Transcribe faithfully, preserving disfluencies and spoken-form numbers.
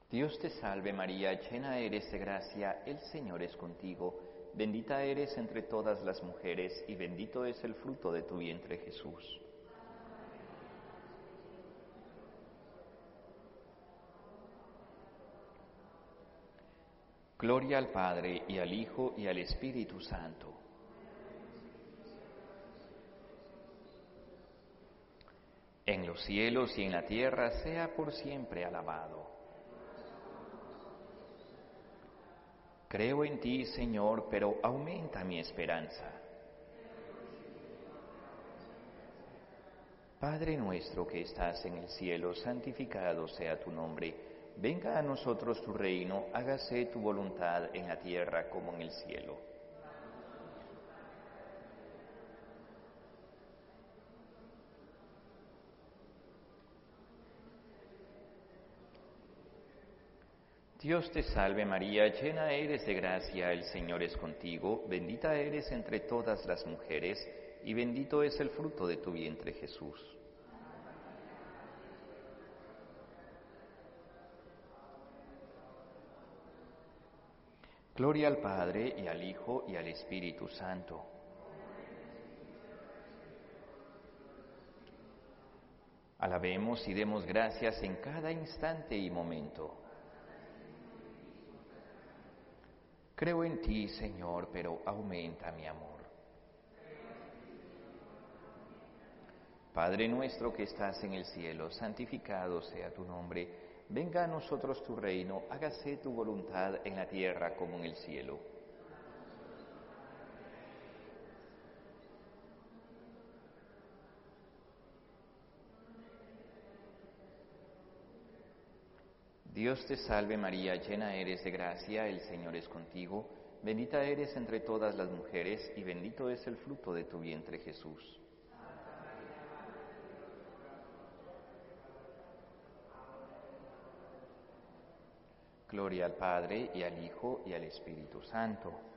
Dios te salve María, llena eres de gracia, el Señor es contigo, bendita eres entre todas las mujeres y bendito es el fruto de tu vientre Jesús. Gloria al Padre y al Hijo y al Espíritu Santo. En los cielos y en la tierra sea por siempre alabado. Creo en ti, Señor, pero aumenta mi esperanza. Padre nuestro que estás en el cielo, santificado sea tu nombre. Venga a nosotros tu reino, hágase tu voluntad en la tierra como en el cielo. Dios te salve María, llena eres de gracia, el Señor es contigo, bendita eres entre todas las mujeres, y bendito es el fruto de tu vientre Jesús. Gloria al Padre, y al Hijo, y al Espíritu Santo. Alabemos y demos gracias en cada instante y momento. Creo en ti, Señor, pero aumenta mi amor. Padre nuestro que estás en el cielo, santificado sea tu nombre. Venga a nosotros tu reino, hágase tu voluntad en la tierra como en el cielo. Dios te salve María, llena eres de gracia, el Señor es contigo, bendita eres entre todas las mujeres y bendito es el fruto de tu vientre Jesús. Gloria al Padre y al Hijo y al Espíritu Santo.